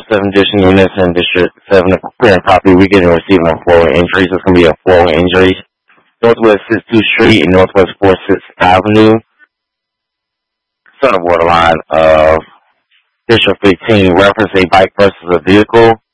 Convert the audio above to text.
7 additional units in District 7 to prepare and copy. We get and receive on floor injuries. It's going to be a floor injury. Northwest 62nd Street and Northwest 46th Avenue. Southern borderline of District 15. Reference a bike versus a vehicle.